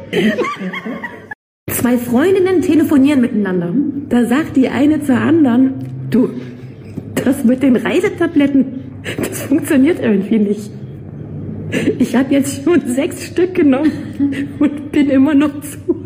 Zwei Freundinnen telefonieren miteinander. Da sagt die eine zur anderen, du, das mit den Reisetabletten, das funktioniert irgendwie nicht. Ich habe jetzt schon 6 Stück genommen und bin immer noch zu.